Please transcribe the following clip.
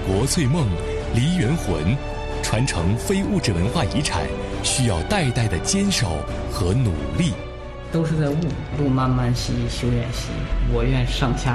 国粹梦、梨园魂，传承非物质文化遗产，需要代代的坚守和努力。 都是在悟，路漫漫兮修远兮，我愿上下